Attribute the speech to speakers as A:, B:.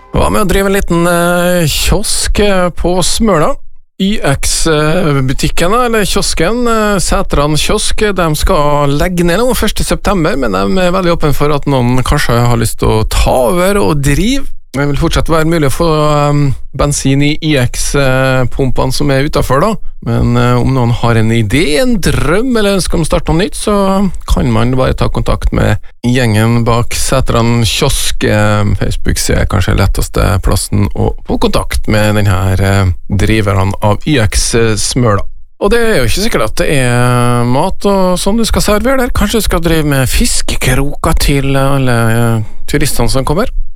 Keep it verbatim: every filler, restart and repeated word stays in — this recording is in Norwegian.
A: Hva med å drive en liten eh, kiosk eh, på Smøla? Y X-butikken, eller kiosken, eh, Sætran kiosk, de skal legge ned nå første september, men de er veldig åpne for at noen kanskje har lyst til å ta over og drive. Det vil fortsatt være mulig å få um, bensin i Y X-pumpene som er utenfor da, men uh, om noen har en idé, en drøm eller ønsker om å starte noe nytt, så kan man bare ta kontakt med gjengen bak Sætran kiosk. Uh, Facebook-side er kanskje letteste plassen å få kontakt med denne uh, driveren av Y X-smøla. Og det er jo ikke sikkert at det er mat og sånn du skal servere der. Kanskje du skal drive med fiskekroker til alle uh, turistene som kommer.